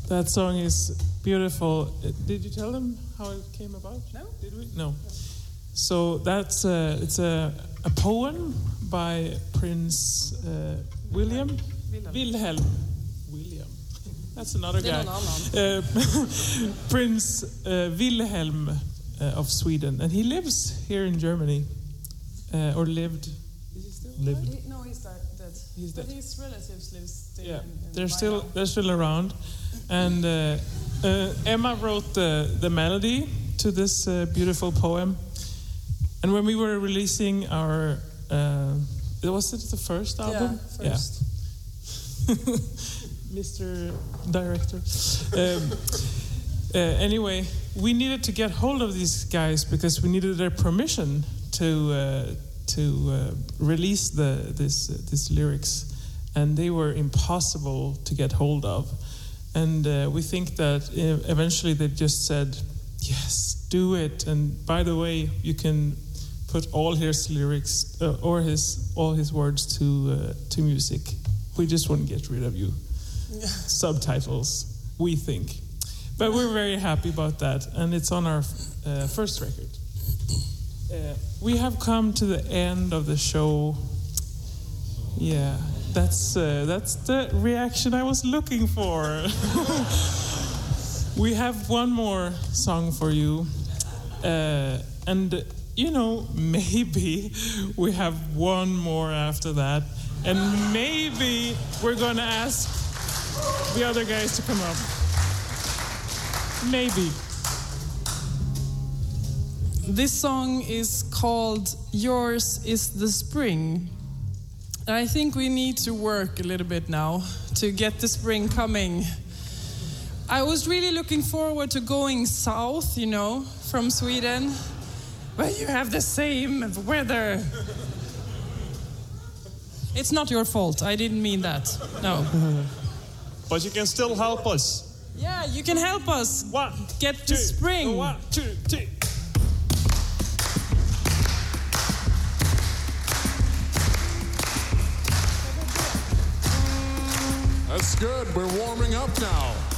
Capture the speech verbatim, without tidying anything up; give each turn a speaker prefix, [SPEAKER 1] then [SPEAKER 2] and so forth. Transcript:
[SPEAKER 1] That song is beautiful. Uh, Did you tell them how it came about?
[SPEAKER 2] No.
[SPEAKER 1] Did we? No. So that's uh, it's a, a poem by Prince uh, William
[SPEAKER 2] Wilhelm.
[SPEAKER 1] Wilhelm William. That's another
[SPEAKER 2] Det är
[SPEAKER 1] guy.
[SPEAKER 2] någon annan.
[SPEAKER 1] Uh, Prince uh, Wilhelm uh, of Sweden, and he lives here in Germany, uh, or lived. Is he still
[SPEAKER 3] Lived.
[SPEAKER 2] He, no, he's dead. dead.
[SPEAKER 1] He's
[SPEAKER 2] But
[SPEAKER 1] dead.
[SPEAKER 2] his relatives live still.
[SPEAKER 1] Yeah,
[SPEAKER 2] in, in
[SPEAKER 1] they're
[SPEAKER 2] Weimar.
[SPEAKER 1] still they're still around, and uh, uh, Emma wrote the the melody to this uh, beautiful poem. And when we were releasing our, uh, was it the first album?
[SPEAKER 2] Yeah, first.
[SPEAKER 1] Yeah. Mister Director. Um, uh, anyway, we needed to get hold of these guys because we needed their permission to uh, to uh, release the this uh, these lyrics, and they were impossible to get hold of. And uh, we think that uh, eventually they just said, "Yes, do it." And by the way, you can put all his lyrics uh, or his all his words to uh, to music. We just want to get rid of you. Subtitles, we think. But we're very happy about that, and it's on our uh, first record. Uh, we have come to the end of the show. Yeah, that's uh, that's the reaction I was looking for. We have one more song for you, uh, and you know, maybe we have one more after that, and maybe we're gonna ask the other guys to come up. Maybe.
[SPEAKER 2] This song is called Yours is the Spring. And I think we need to work a little bit now to get the spring coming. I was really looking forward to going south, you know, from Sweden, where you have the same weather. It's not your fault. I didn't mean that. No.
[SPEAKER 3] But you can still help us.
[SPEAKER 2] Yeah, you can help us
[SPEAKER 3] One,
[SPEAKER 2] get
[SPEAKER 3] two,
[SPEAKER 2] the spring.
[SPEAKER 3] One, two, three.
[SPEAKER 4] That's good. We're warming up now.